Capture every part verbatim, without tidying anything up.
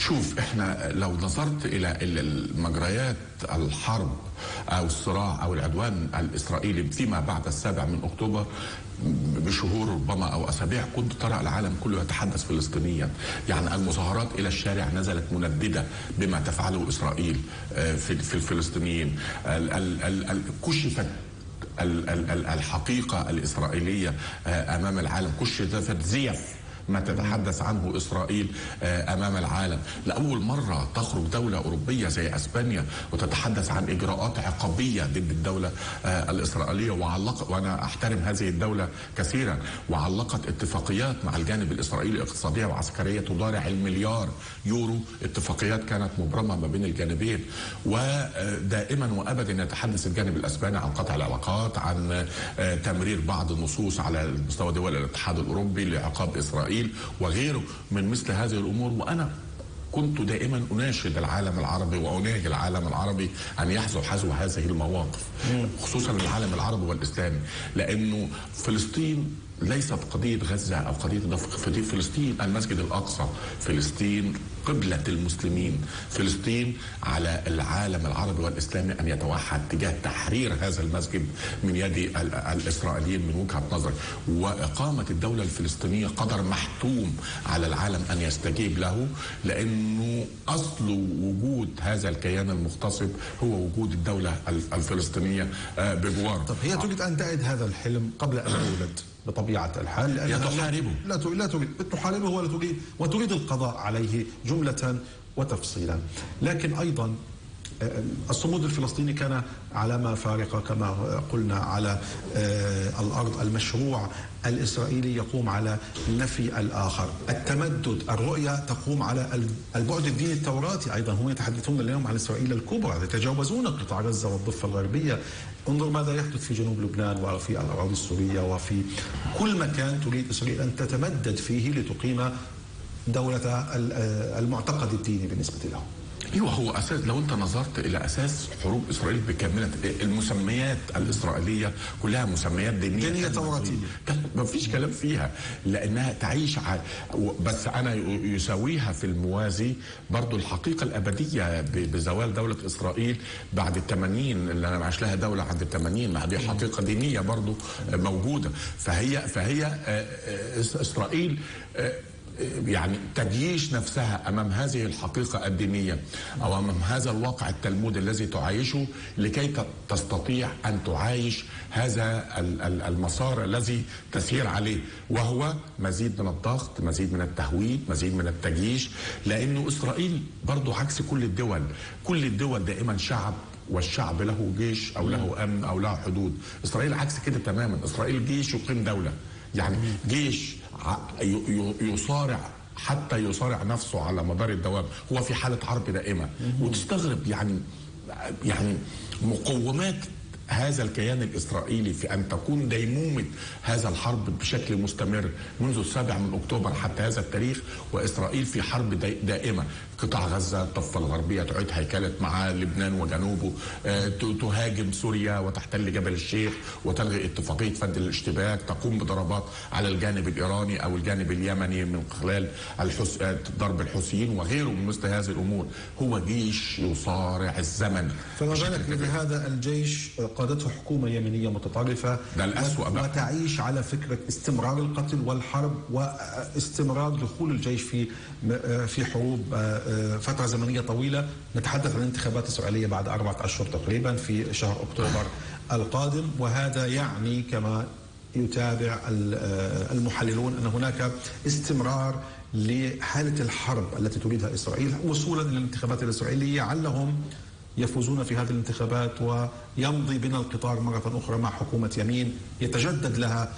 شوف، احنا لو نظرت الى المجريات الحرب او الصراع او العدوان الاسرائيلي فيما بعد السابع من اكتوبر بشهور ربما او اسابيع، كنت ترى العالم كله يتحدث فلسطينيا. يعني المظاهرات الى الشارع نزلت مندده بما تفعله اسرائيل في الفلسطينيين. كشفت الحقيقه الاسرائيليه امام العالم، كشفت زيف ما تتحدث عنه إسرائيل أمام العالم. لأول مرة تخرج دولة أوروبية زي أسبانيا وتتحدث عن إجراءات عقابية ضد الدولة الإسرائيلية، وعلق وأنا أحترم هذه الدولة كثيرا، وعلقت اتفاقيات مع الجانب الإسرائيلي اقتصادية وعسكرية تضارع المليار يورو. اتفاقيات كانت مبرمة ما بين الجانبين، ودائما وأبدا يتحدث الجانب الأسباني عن قطع العلاقات، عن تمرير بعض النصوص على مستوى دول الاتحاد الأوروبي لعقاب إسرائيل وغيره من مثل هذه الأمور. وأنا كنت دائما أناشد العالم العربي وأناهي العالم العربي أن يحذو حذو هذه المواقف، خصوصا العالم العربي والإسلامي، لأنه فلسطين ليست قضية غزة أو قضية ضفة فلسطين. المسجد الأقصى، فلسطين قبلة المسلمين، فلسطين على العالم العربي والإسلامي أن يتوحد تجاه تحرير هذا المسجد من يد الإسرائيليين من وجهة نظر. وإقامة الدولة الفلسطينية قدر محتوم على العالم أن يستجيب له، لأنه أصل وجود هذا الكيان المغتصب هو وجود الدولة الفلسطينية بجواره. طب هي تريد أن تعد هذا الحلم قبل أن يولد بطبيعة الحال، لأنها تحاربه، لا تريد لا تريد تحاربه ولا تريد وتريد القضاء عليه جملة وتفصيلا. لكن أيضا الصمود الفلسطيني كان علامة فارقة كما قلنا على الأرض. المشروع الإسرائيلي يقوم على نفي الآخر، التمدد، الرؤية تقوم على البعد الديني التوراتي. أيضا هم يتحدثون اليوم عن إسرائيل الكبرى، يتجاوزون قطاع غزة والضفة الغربية. انظر ماذا يحدث في جنوب لبنان وفي الأراضي السورية وفي كل مكان تريد إسرائيل أن تتمدد فيه لتقيم دولة المعتقد الديني بالنسبة له. ايوه، هو اساس. لو انت نظرت الى اساس حروب اسرائيل بكامله، المسميات الاسرائيليه كلها مسميات دينيه دينيه توراتيه، ما فيش كلام فيها، لانها تعيش ع... بس انا يساويها في الموازي برضو الحقيقه الابديه بزوال دوله اسرائيل بعد الثمانين، اللي انا معاش لها دوله عند الثمانين، مع دي حقيقه دينيه برضو موجوده. فهي فهي اسرائيل يعني تجيش نفسها أمام هذه الحقيقة الدينية أو أمام هذا الواقع التلمود الذي تعايشه، لكي تستطيع أن تعايش هذا المسار الذي تسير عليه، وهو مزيد من الضغط، مزيد من التهويد، مزيد من التجيش. لأنه إسرائيل برضو عكس كل الدول، كل الدول دائما شعب، والشعب له جيش أو له أمن أو له حدود. إسرائيل عكس كده تماما. إسرائيل جيش يقيم دولة، يعني جيش يصارع حتى يصارع نفسه على مدار الدوام، هو في حالة حرب دائمة. وتستغرب يعني يعني مقومات هذا الكيان الإسرائيلي في أن تكون ديمومة هذا الحرب بشكل مستمر منذ السابع من أكتوبر حتى هذا التاريخ، وإسرائيل في حرب دائمة. قطاع غزة، الضفة الغربية تعيد هيكلة مع لبنان وجنوبه، تهاجم سوريا وتحتل جبل الشيخ وتلغي اتفاقية فد الاشتباك، تقوم بضربات على الجانب الإيراني أو الجانب اليمني من خلال الحس... ضرب الحوثيين وغيره من مثل هذه الأمور. هو جيش يصارع الزمن. فما بالك بهذا الجيش قادته حكومة يمنية متطرفة، ده الأسوأ بقى، وتعيش على فكرة استمرار القتل والحرب واستمرار دخول الجيش في في حروب فترة زمنية طويلة. نتحدث عن انتخابات إسرائيلية بعد أربعة أشهر تقريبا في شهر أكتوبر القادم، وهذا يعني كما يتابع المحللون أن هناك استمرار لحالة الحرب التي تريدها إسرائيل وصولا إلى الانتخابات الإسرائيلية، علهم يفوزون في هذه الانتخابات ويمضي بنا القطار مرة أخرى مع حكومة يمين يتجدد لها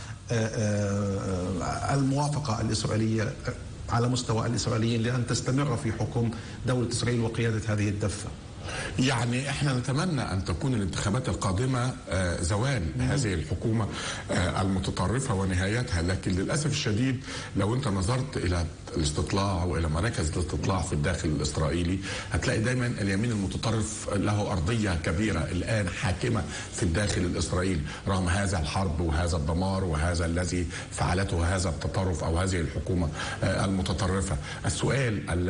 الموافقة الإسرائيلية على مستوى الإسرائيليين لأن تستمر في حكم دولة إسرائيل وقيادة هذه الدفة. يعني احنا نتمنى ان تكون الانتخابات القادمه زوال هذه الحكومه المتطرفه ونهايتها، لكن للاسف الشديد لو انت نظرت الى الاستطلاع والى مراكز الاستطلاع في الداخل الاسرائيلي هتلاقي دايما اليمين المتطرف له ارضيه كبيره الان حاكمه في الداخل الاسرائيلي رغم هذا الحرب وهذا الدمار وهذا الذي فعلته هذا التطرف او هذه الحكومه المتطرفه. السؤال